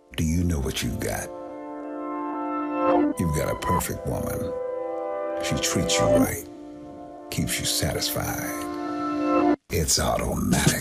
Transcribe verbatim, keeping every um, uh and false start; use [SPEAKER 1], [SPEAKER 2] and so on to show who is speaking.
[SPEAKER 1] Do you know what you've got? You've got a perfect woman. She treats you right, keeps you satisfied. It's automatic.